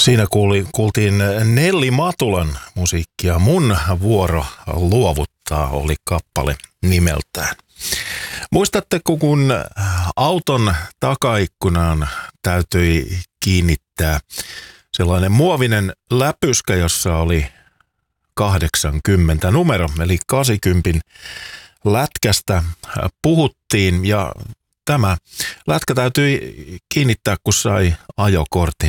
Siinä kuultiin Nelli Matulan musiikkia. Mun vuoro luovuttaa oli kappale nimeltään. Muistatteko, kun auton takaikkunaan täytyi kiinnittää sellainen muovinen läpyskä, jossa oli 80 numero, eli 80 lätkästä puhuttiin, ja tämä lätkä täytyi kiinnittää, kun sai ajokortin.